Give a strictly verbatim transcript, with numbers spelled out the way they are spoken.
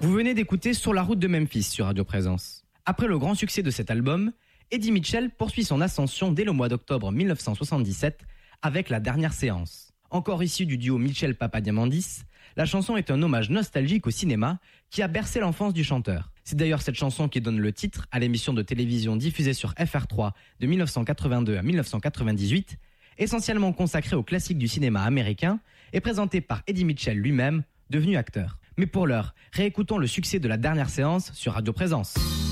Vous venez d'écouter Sur la route de Memphis sur Radio Présence. Après le grand succès de cet album, Eddie Mitchell poursuit son ascension dès le mois d'octobre dix-neuf cent soixante-dix-sept avec La Dernière Séance. Encore issue du duo Mitchell-Papadiamandis, la chanson est un hommage nostalgique au cinéma qui a bercé l'enfance du chanteur. C'est d'ailleurs cette chanson qui donne le titre à l'émission de télévision diffusée sur F R trois de dix-neuf cent quatre-vingt-deux à dix-neuf cent quatre-vingt-dix-huit, essentiellement consacrée au classique du cinéma américain et présentée par Eddie Mitchell lui-même, devenu acteur. Mais pour l'heure, réécoutons le succès de La Dernière Séance sur Radio Présence.